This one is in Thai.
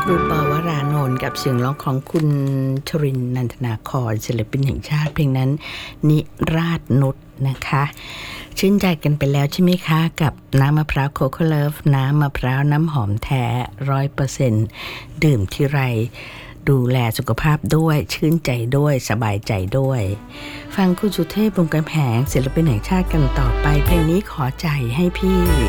ครูปวรานนท์กับเสียงร้องของคุณชรินทร์นันทนาครศิลปินแห่งชาติเพลงนั้นนิราศนุชนะคะชื่นใจกันไปแล้วใช่ไหมคะกับน้ำมะพร้าวโคโค่เลิฟน้ำมะพร้าวน้ำหอมแท้ 100% ดื่มทีไรดูแลสุขภาพด้วยชื่นใจด้วยสบายใจด้วยฟังคุณสุเทพวงศ์กำแหงศิลปินแห่งชาติกันต่อไปเพลงนี้ขอใจให้พี่